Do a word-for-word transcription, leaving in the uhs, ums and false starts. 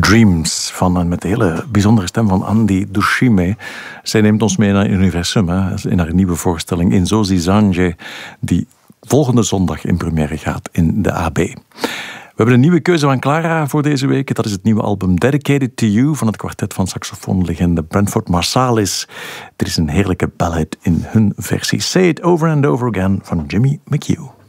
Dreams van en met de hele bijzondere stem van Andy Dushime. Zij neemt ons mee naar het universum, hè, in haar nieuwe voorstelling Inzozi Zanje, die volgende zondag in première gaat in de A B. We hebben een nieuwe keuze van Clara voor deze week. Dat is het nieuwe album Dedicated to You van het kwartet van saxofoonlegende Branford Marsalis. Er is een heerlijke ballad in hun versie. Say It Over and Over Again van Jimmy McHugh.